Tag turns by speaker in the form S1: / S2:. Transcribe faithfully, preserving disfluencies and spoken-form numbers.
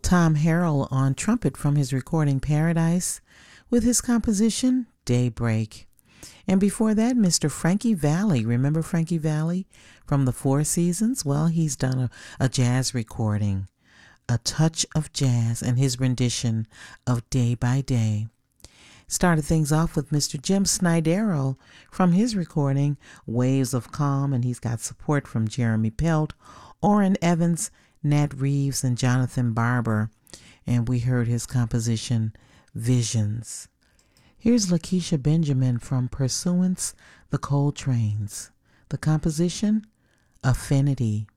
S1: Tom Harrell on trumpet from his recording Paradise with his composition Daybreak. And before that, Mister Frankie Valli. Remember Frankie Valli from the Four Seasons? Well, he's done a, a jazz recording, A Touch of Jazz, and his rendition of Day by Day. Started things off with Mister Jim Snydero from his recording Waves of Calm, and he's got support from Jeremy Pelt, Orrin Evans, Nat Reeves, and Jonathan Barber. And we heard his composition Visions. Here's Lakeisha Benjamin from Pursuance, the Coltrane's. The composition, Affinity.